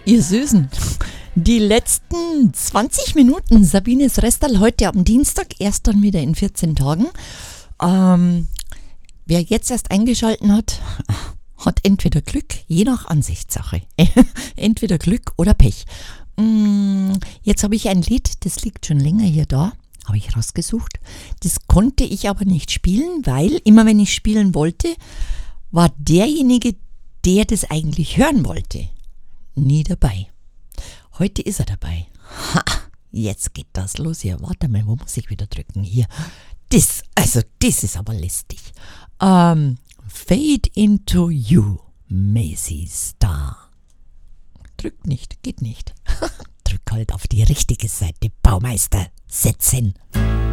Ihr Süßen, die letzten 20 Minuten Sabines Restal heute am Dienstag, erst dann wieder in 14 Tagen. Wer jetzt erst eingeschalten hat, hat entweder Glück, je nach Ansichtssache. Entweder Glück oder Pech. Jetzt habe ich ein Lied, das liegt schon länger hier da, habe ich rausgesucht. Das konnte ich aber nicht spielen, weil immer wenn ich spielen wollte, war derjenige, der das eigentlich hören wollte, nie dabei. Heute ist er dabei. Ha, jetzt geht das los hier. Warte mal, wo muss ich wieder drücken? Hier. Das ist aber lästig. Fade into You, Macy Star. Drückt nicht, geht nicht. Drück halt auf die richtige Seite, Baumeister. Setz hin.